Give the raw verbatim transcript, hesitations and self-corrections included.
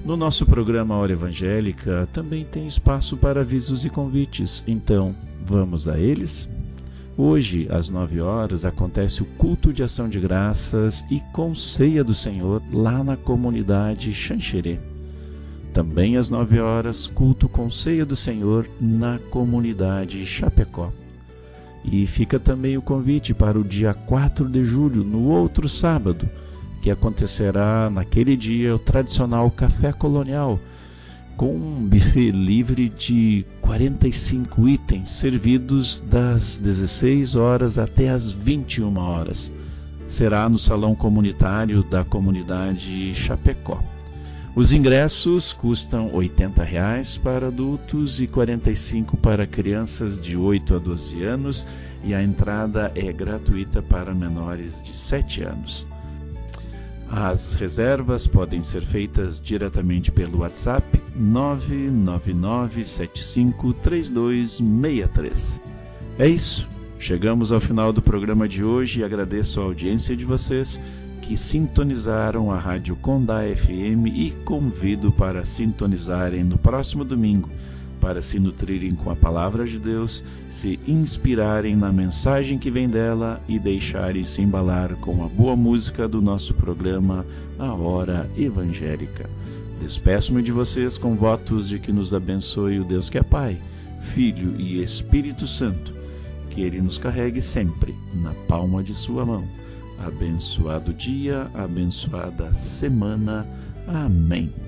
No nosso programa Hora Evangélica também tem espaço para avisos e convites, então vamos a eles? Hoje, às nove horas, acontece o culto de ação de graças e com ceia do Senhor lá na comunidade Xanxerê. Também às nove horas, culto com ceia do Senhor na comunidade Chapecó. E fica também o convite para o dia quatro de julho, no outro sábado, que acontecerá naquele dia o tradicional café colonial, com um buffet livre de quarenta e cinco itens, servidos das dezesseis horas até as vinte e uma horas. Será no salão comunitário da comunidade Chapecó. Os ingressos custam oitenta reais para adultos e quarenta e cinco reais para crianças de oito a doze anos, e a entrada é gratuita para menores de sete anos. As reservas podem ser feitas diretamente pelo WhatsApp nove nove nove sete cinco três dois seis três. É isso, chegamos ao final do programa de hoje e agradeço a audiência de vocês que sintonizaram a Rádio Condá F M e convido para sintonizarem no próximo domingo, para se nutrirem com a Palavra de Deus, se inspirarem na mensagem que vem dela e deixarem se embalar com a boa música do nosso programa A Hora Evangélica. Despeço-me de vocês com votos de que nos abençoe o Deus que é Pai, Filho e Espírito Santo, que Ele nos carregue sempre na palma de sua mão. Abençoado dia, abençoada semana. Amém.